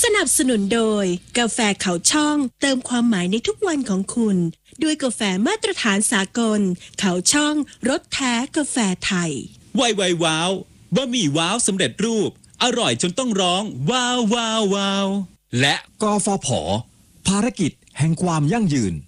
สนับสนุนโดยกาแฟเขาช่องเติมความหมายในทุกวันของคุณด้วยกาแฟมาตรฐานสากลเขาช่องรสแท้กาแฟไทยไวว้าวบะหมี่ว้าวสำเร็จรูปอร่อยจนต้องร้องว้าวว้าวว้าวและกฟผ.ภารกิจแห่งความยั่งยืน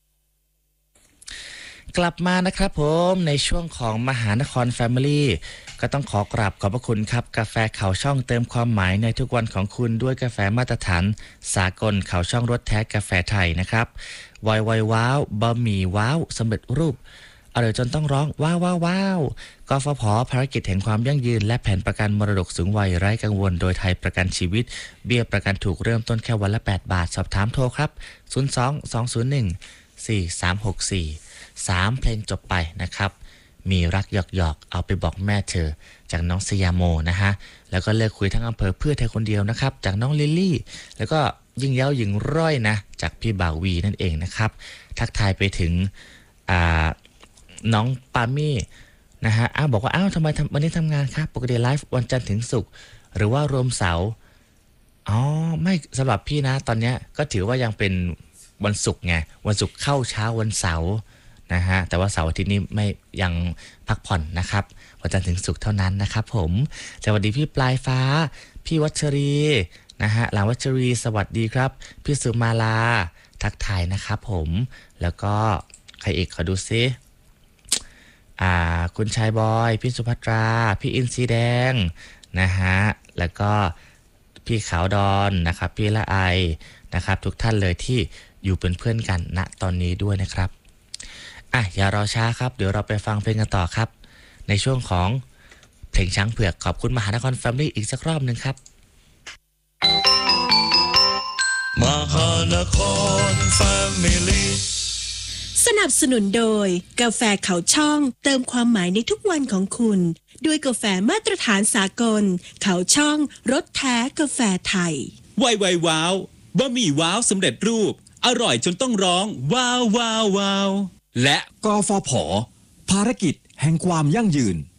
กลับมานะครับผมในช่วงของมหานคร Family ก็ต้องขอกราบขอบพระคุณครับกาแฟเขาช่องเติมความหมายในทุกวันของคุณด้วยกาแฟมาตรฐานสากลเขาช่องรสแท้กาแฟไทยนะครับไวว้าวบะหมี่ว้าวสำเร็จรูปอร่อยจนต้องร้องว้าวว้าวว้าวกฟผ.ภารกิจแห่งความยั่งยืนและแผนประกันมรดกสูงวัยไร้กังวลโดยไทยประกันชีวิตเบี้ยประกันถูกเริ่มต้นแค่วันละ8 บาทสอบถามโทรครับ02-201-4364 3 เพลงจบไปนะครับมีรักหยอกเอาไปบอกแม่เธอจากน้องสยามโมนะฮะแล้วก็เลิกคุยทั้งอำเภอเพื่อเธอคนเดียวนะครับจากน้องลิลลี่แล้วก็ยิ่งเย้าหญิงร้อยนะจากพี่บ่าววีนั่นเองนะครับทักทายไปถึงน้องปามี่นะฮะบอกว่าทำไมวันนี้ทำงานครับปกติไลฟ์วันจันทร์ถึงศุกร์หรือว่ารวมเสาร์ไม่สำหรับพี่นะตอนนี้ก็ถือว่ายังเป็นวันศุกร์ไงวันศุกร์เข้าเช้าวันเสาร์นะฮะแต่ว่าเสาร์อาทิตย์นี้ไม่ยังพักผ่อนนะครับวันจันทร์ถึงศุกร์เท่านั้นนะครับผมสวัสดีพี่ปลายฟ้าพี่วัชรีนะฮะหลังวัชรีสวัสดีครับพี่สุมาลาทักทายนะครับผมแล้วก็ใครอีกขอดูซิคุณชายบอยพี่สุภัตราพี่อินซีแดงนะฮะแล้วก็พี่ขาวดอนนะครับพี่ละไอนะครับทุกท่านเลยที่อยู่เป็นเพื่อนกันณตอนนี้ด้วยนะครับอย่ารอช้าครับเดี๋ยวเราไปฟังเพลงกันต่อครับในช่วงของเพลงช้างเผือกขอบคุณมหานคร Family อีกสักรอบนึงครับมหานคร Family สนับสนุนโดยกาแฟเขาช่องเติมความหมายในทุกวันของคุณด้วยกาแฟมาตรฐานสากลเขาช่องรสแท้กาแฟไทยไวว้าวบะหมี่ว้าวสำเร็จรูปอร่อยจนต้องร้องว้าวว้าวว้าวและกฟผ.ภารกิจแห่งความยั่งยืน